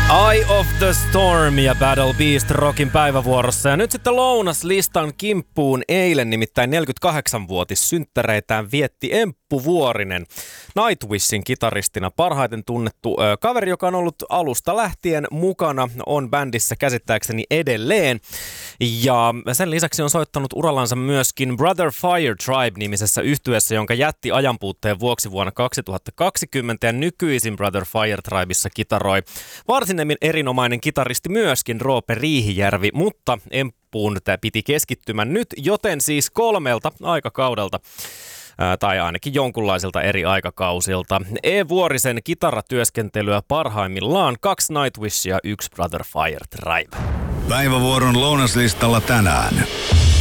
Eye of the Storm ja Battle Beast Rockin päivävuorossa. Ja nyt sitten lounaslistan kimppuun eilen, nimittäin 48-vuotissynttäreitään vietti Emppu Vuorinen. Nightwishin kitaristina parhaiten tunnettu kaveri, joka on ollut alusta lähtien mukana, on bändissä käsittääkseni edelleen. Ja sen lisäksi on soittanut urallansa myöskin Brother Fire Tribe-nimisessä yhtyeessä, jonka jätti ajanpuutteen vuoksi vuonna 2020 ja nykyisin Brother Fire Tribeissa kitaroi varsin erinomainen kitaristi myöskin Roope Riihijärvi, mutta Emppuun piti keskittymään nyt, joten siis 3 aikakaudelta tai ainakin jonkunlaisilta eri aikakausilta. E. Vuorisen kitaratyöskentelyä parhaimmillaan 2 Nightwishia, 1 Brother Fire Tribe. Päivävuoron lounaslistalla tänään.